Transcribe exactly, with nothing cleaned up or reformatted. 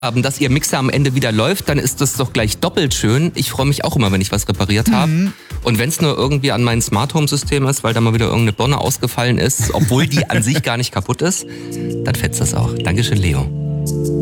haben, dass ihr Mixer am Ende wieder läuft, dann ist das doch gleich doppelt schön. Ich freue mich auch immer, wenn ich was repariert habe. Mhm. Und wenn es nur irgendwie an meinem Smart Home System ist, weil da mal wieder irgendeine Birne ausgefallen ist, obwohl die an sich gar nicht kaputt ist, dann fetzt das auch. Dankeschön, Leo.